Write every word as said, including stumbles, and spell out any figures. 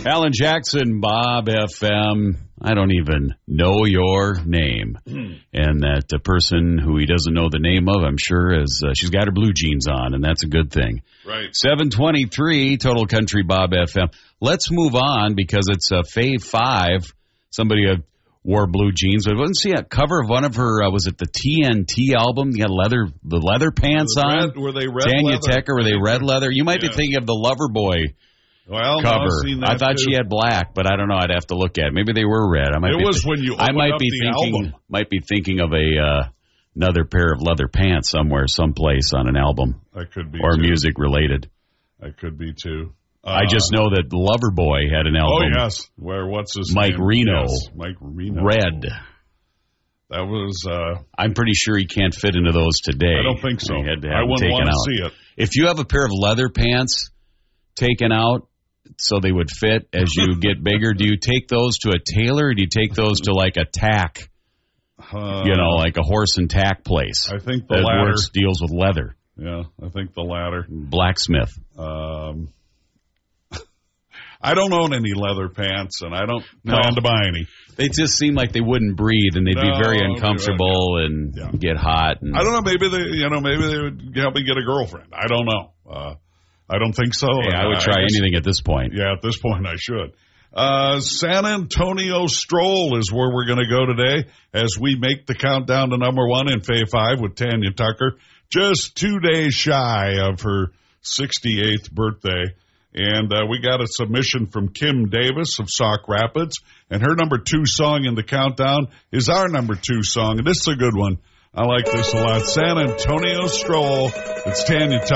Alan Jackson, Bob F M. I don't even know your name. And that uh, person who he doesn't know the name of, I'm sure, is uh, she's got her blue jeans on, and that's a good thing. Right. seven twenty-three, Total Country Bob F M. Let's move on because it's uh, Fave five. Somebody uh, wore blue jeans. I wasn't see a cover of one of her, uh, was it the T N T album? You got leather, the leather pants were on? Red, were they red Tanya leather? Tucker, were they red leather? You might yeah. be thinking of the Loverboy well, cover. No, I've seen that I thought too. she had black, but I don't know. I'd have to look at it. Maybe they were red. I might it be was th- when you I opened might up be the thinking album. might be thinking of a uh, another pair of leather pants somewhere, someplace on an album. That could be or too. music related. That could be too. Uh, I just know that Loverboy had an Oh album. yes, where what's his Mike name? Reno. Yes, Mike Reno. Red. That was. Uh, I'm pretty sure he can't fit into those today. I don't think so. He had to have I them wouldn't taken want to out. see it. If you have a pair of leather pants taken out so they would fit as you get bigger, do you take those to a tailor or do you take those to like a tack, Uh, you know, like a horse and tack place? I think the that latter. works, deals with leather. Yeah, I think the latter. Blacksmith. Um, I don't own any leather pants, and I don't plan to buy any. They just seem like they wouldn't breathe, and they'd No, be very you're uncomfortable right. and Yeah. get hot. And I don't know. Maybe they, you know, maybe they would help me get a girlfriend. I don't know. Uh, I don't think so. Hey, I would try I guess, anything at this point. Yeah, at this point, I should. Uh, San Antonio Stroll is where we're going to go today as we make the countdown to number one in Fave five with Tanya Tucker, just two days shy of her sixty-eighth birthday. And uh, we got a submission from Kim Davis of Sauk Rapids, and her number two song in the countdown is our number two song, and this is a good one. I like this a lot. San Antonio Stroll. It's Tanya Tucker.